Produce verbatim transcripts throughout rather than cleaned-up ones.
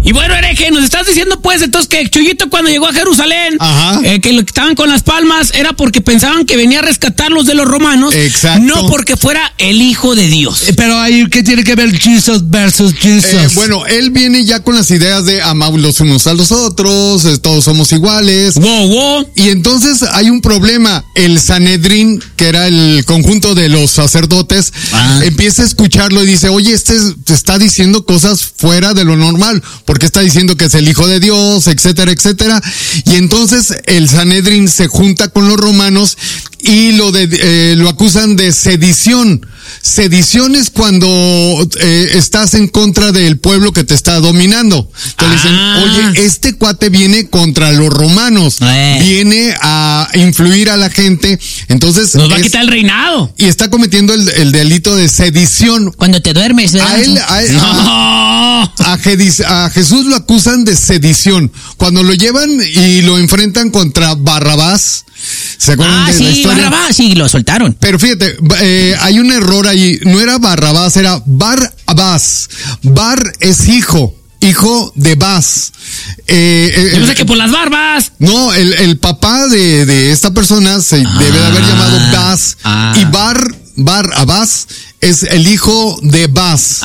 Y bueno, hereje, nos estás diciendo pues entonces que Chuyito cuando llegó a Jerusalén, eh, que lo que estaban con las palmas era porque pensaban que venía a rescatarlos de los romanos. Exacto. No porque fuera el hijo de Dios. Eh, pero ahí, ¿qué tiene que ver Jesus versus Jesus? Eh, bueno, él viene ya con las ideas de amar los unos a los otros, eh, todos somos iguales. Wow, wow. Y entonces hay un problema. El Sanedrín, que era el conjunto de los sacerdotes, ah. empieza a escucharlo y dice, oye, este te está diciendo cosas fuera de lo normal, porque está diciendo que es el hijo de Dios, etcétera, etcétera. Y entonces el Sanedrín se junta con los romanos y lo de, eh, lo acusan de sedición. Sedición es cuando eh, estás en contra del pueblo que te está dominando. Entonces ah. dicen, oye, este cuate viene contra los romanos, eh. viene a influir a la gente, entonces nos va es, a quitar el reinado. Y está cometiendo el, el delito de sedición. Cuando te duermes, ¿verdad? A él, a, él, no. a, a, a Jesús lo acusan de sedición. Cuando lo llevan y lo enfrentan contra Barrabás. ¿Se acuerdan ah, de sí, la historia? Barrabás, sí, lo soltaron. Pero fíjate, eh, hay un error ahí. No era Barrabás, era Bar-Abás. Bar es hijo. Hijo de Bas. Eh, Yo pensé que por las barbas. No, el, el papá de, de esta persona se ah, debe de haber llamado Bas. Ah. Y Bar, Bar Abás es el hijo de Bas.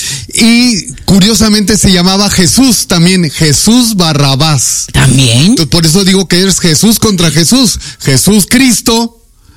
Y curiosamente se llamaba Jesús también, Jesús Barrabás. ¿También? Entonces, por eso digo que es Jesús contra Jesús. Jesús Cristo.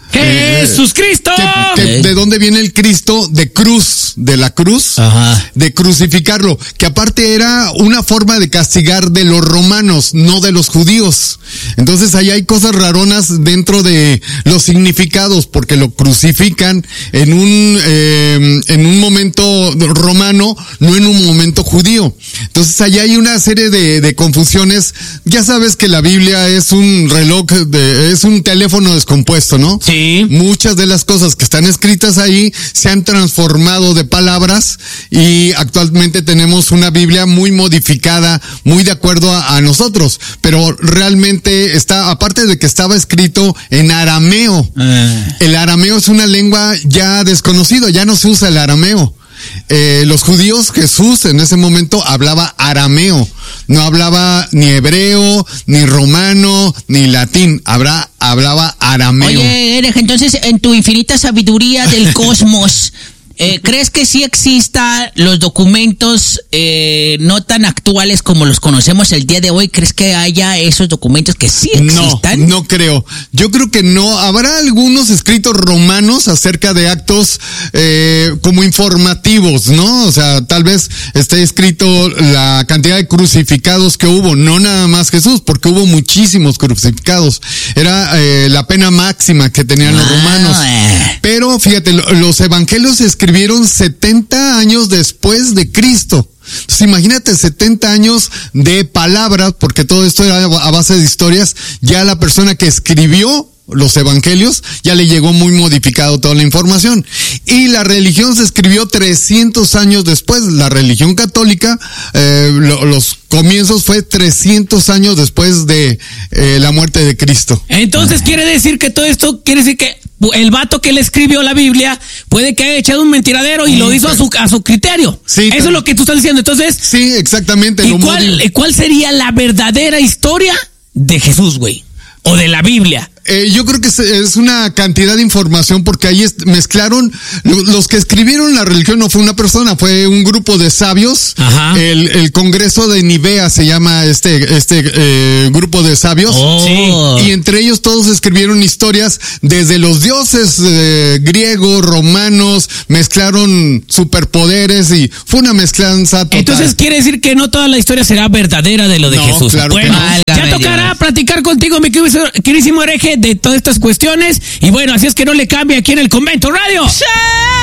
¡Jesús eh, Cristo! Que, que, ¿De dónde viene el Cristo? De cruz, de la cruz, Ajá. de crucificarlo, que aparte era una forma de castigar de los romanos, no de los judíos. Entonces ahí hay cosas raronas dentro de los significados, porque lo crucifican en un eh, en un momento romano, no en un momento judío. Entonces ahí hay una serie de, de confusiones. Ya sabes que la Biblia es un reloj, de, es un teléfono descompuesto, ¿no? Sí. Muchas de las cosas que están escritas ahí se han transformado de palabras y actualmente tenemos una Biblia muy modificada, muy de acuerdo a, a nosotros, pero realmente está, aparte de que estaba escrito en arameo, eh. el arameo es una lengua ya desconocida, ya no se usa el arameo. Eh, los judíos, Jesús en ese momento hablaba arameo, no hablaba ni hebreo, ni romano, ni latín, hablaba, hablaba arameo. Oye, Erej, entonces en tu infinita sabiduría del cosmos, eh, ¿crees que sí existan los documentos eh, no tan actuales como los conocemos el día de hoy? ¿Crees que haya esos documentos que sí existan? No, no creo. Yo creo que no. Habrá algunos escritos romanos acerca de actos eh, como informativos, ¿no? O sea, tal vez esté escrito la cantidad de crucificados que hubo, no nada más Jesús, porque hubo muchísimos crucificados. Era eh, la pena máxima que tenían los romanos. Pero fíjate, los evangelios se escribieron setenta años después de Cristo. Entonces imagínate setenta años de palabras, porque todo esto era a base de historias. Ya la persona que escribió los evangelios ya le llegó muy modificado toda la información. Y la religión se escribió trescientos años después. La religión católica, eh, lo, los comienzos fue trescientos años después de eh, la muerte de Cristo. Entonces quiere decir que todo esto, quiere decir que el vato que le escribió la Biblia puede que haya echado un mentiradero y lo hizo a su a su criterio. Sí, eso es lo que tú estás diciendo. Entonces, sí, exactamente. ¿Y lo cuál, cuál sería la verdadera historia de Jesús, güey? O de la Biblia. Eh, yo creo que es, es una cantidad de información, porque ahí es, mezclaron, los que escribieron la religión no fue una persona, fue un grupo de sabios. Ajá. El, el Congreso de Nivea se llama este, este eh, grupo de sabios. Oh. Sí. Y entre ellos todos escribieron historias desde los dioses eh, griegos, romanos, mezclaron superpoderes y fue una mezclanza total. Entonces quiere decir que no toda la historia será verdadera de lo de no, Jesús. Claro bueno, que no. Ya tocará platicar contigo, mi queridísimo hereje, de todas estas cuestiones. Y bueno, así es que no le cambie aquí en el Convento Radio. ¡Sí!